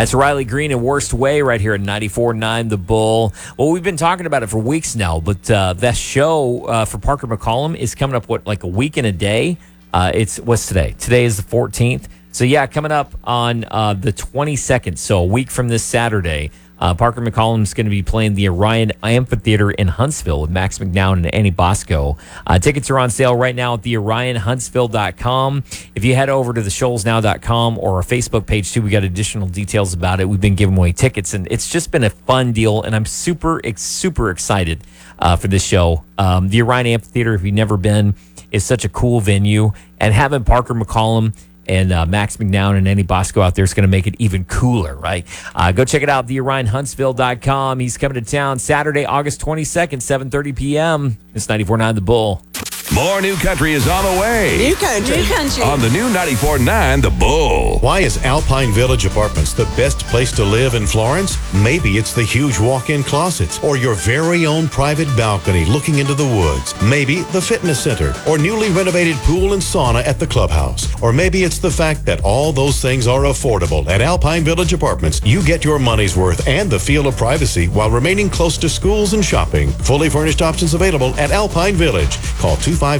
That's Riley Green and Worst Way right here at 94.9 The Bull. Well, we've been talking about it for weeks now, but that show for Parker McCollum is coming up, like a week and a day? What's today? Today is the 14th. So, yeah, coming up on the 22nd, so a week from this Saturday, Parker McCollum is going to be playing the Orion Amphitheater in Huntsville with Max McNown and Annie Bosco. Tickets are on sale right now at theorionhuntsville.com. If you head over to theshoalsnow.com or our Facebook page, too, we got additional details about it. We've been giving away tickets, and it's just been a fun deal, and I'm super excited for this show. The Orion Amphitheater, if you've never been, is such a cool venue, and having Parker McCollum and Max McNown and Annie Bosco out there is going to make it even cooler, right? Go check it out, theorionhuntsville.com. He's coming to town Saturday, August 22nd, 7:30 p.m. It's 94.9 The Bull. More new country is on the way. New country. On the new 94.9 The Bull. Why is Alpine Village Apartments the best place to live in Florence? Maybe it's the huge walk-in closets or your very own private balcony looking into the woods. Maybe the fitness center or newly renovated pool and sauna at the clubhouse. Or maybe it's the fact that all those things are affordable. At Alpine Village Apartments, you get your money's worth and the feel of privacy while remaining close to schools and shopping. Fully furnished options available at Alpine Village. Call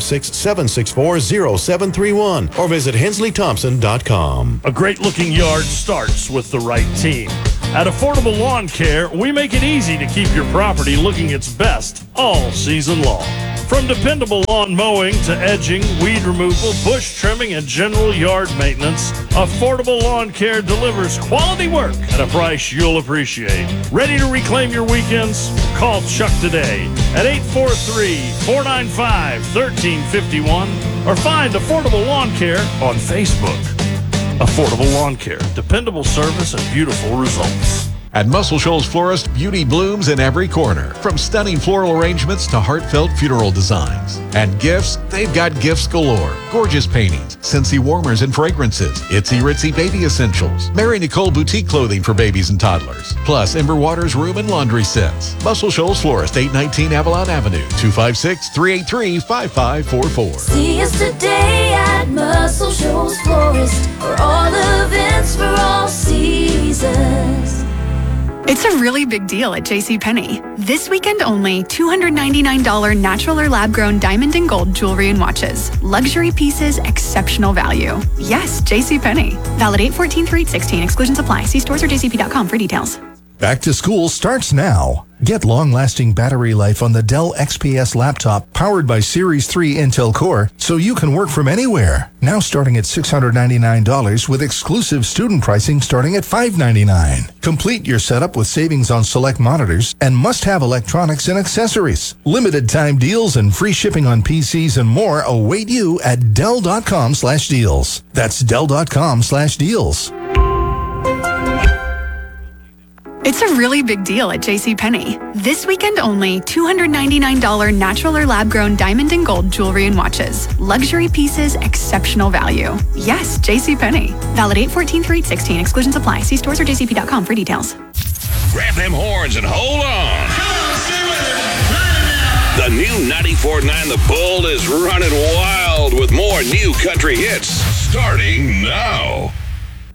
256-764-0731 or visit hensleythompson.com. A great-looking yard starts with the right team. At Affordable Lawn Care, we make it easy to keep your property looking its best all season long. From dependable lawn mowing to edging, weed removal, bush trimming, and general yard maintenance, Affordable Lawn Care delivers quality work at a price you'll appreciate. Ready to reclaim your weekends? Call Chuck today at 843-495-1351 or find Affordable Lawn Care on Facebook. Affordable Lawn Care, dependable service and beautiful results. At Muscle Shoals Florist, beauty blooms in every corner. From stunning floral arrangements to heartfelt funeral designs. And gifts, they've got gifts galore. Gorgeous paintings, Scentsy warmers and fragrances, Itsy Ritzy baby essentials, Mary Nicole boutique clothing for babies and toddlers, plus Ember Waters room and laundry sets. Muscle Shoals Florist, 819 Avalon Avenue, 256-383-5544. See us today at Muscle Shoals Florist for all events for all seasons. It's a really big deal at JCPenney. This weekend only, $299 natural or lab-grown diamond and gold jewelry and watches. Luxury pieces, exceptional value. Yes, JCPenney. Valid 8/14/3/16. Exclusions apply. See stores or jcp.com for details. Back to school starts now. Get long-lasting battery life on the Dell XPS laptop powered by Series 3 Intel Core so you can work from anywhere. Now starting at $699 with exclusive student pricing starting at $599. Complete your setup with savings on select monitors and must-have electronics and accessories. Limited time deals and free shipping on PCs and more await you at Dell.com/deals. That's Dell.com/deals. It's a really big deal at JCPenney. This weekend only, $299 natural or lab-grown diamond and gold jewelry and watches. Luxury pieces, exceptional value. Yes, JCPenney. Valid 8/14/3/16. Exclusions apply. See stores or jcp.com for details. Grab them horns and hold on. The new 94.9 The Bull is running wild with more new country hits starting now.